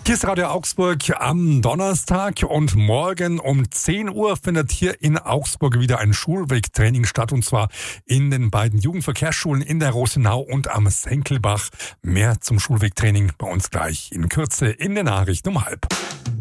Hier ist Radio Augsburg am Donnerstag und morgen um 10 Uhr findet hier in Augsburg wieder ein Schulwegtraining statt, und zwar in den beiden Jugendverkehrsschulen in der Rosenau und am Senkelbach. Mehr zum Schulwegtraining bei uns gleich in Kürze in der Nachricht um 12:30.